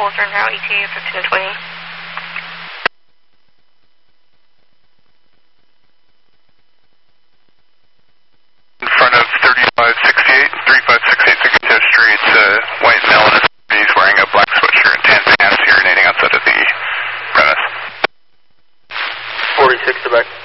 Holzer now, ETA 15 to 20. In front of 3568, 3568 Secretary Street, white male in his 30s wearing a black sweatshirt and tan pants urinating outside of the premise. 46 to back.